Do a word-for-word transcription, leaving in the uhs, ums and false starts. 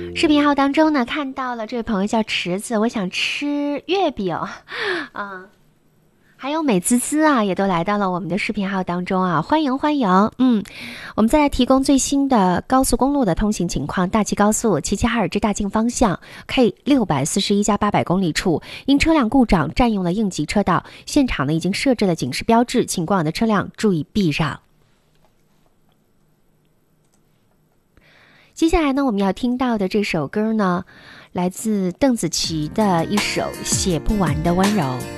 视频号当中呢，看到了这位朋友叫池子，我想吃月饼，嗯，还有美滋滋啊，也都来到了我们的视频号当中啊，欢迎欢迎。嗯，我们再来提供最新的高速公路的通行情况。大齐高速齐齐哈尔至大庆方向 K 六百四十一加八百公里处，因车辆故障占用了应急车道，现场呢已经设置了警示标志，请过往的车辆注意避让。接下来呢，我们要听到的这首歌呢，来自邓紫棋的一首《写不完的温柔》。